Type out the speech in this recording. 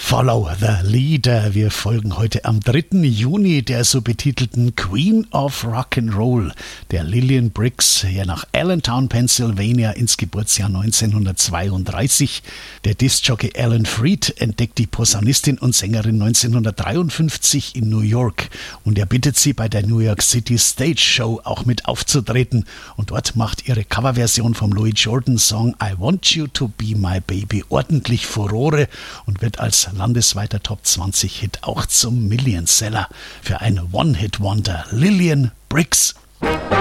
Follow the Leader. Wir folgen heute am 3. Juni der so betitelten Queen of Rock'n'Roll, der Lillian Briggs, hier nach Allentown, Pennsylvania, ins Geburtsjahr 1932. Der Diskjockey Alan Freed entdeckt die Posaunistin und Sängerin 1953 in New York und er bittet sie, bei der New York City Stage Show auch mit aufzutreten. Und dort macht ihre Coverversion vom Louis Jordan Song I Want You to Be My Baby ordentlich Furore und wird als landesweiter Top-20-Hit auch zum Millionseller. Für ein One-Hit-Wonder Lillian Briggs.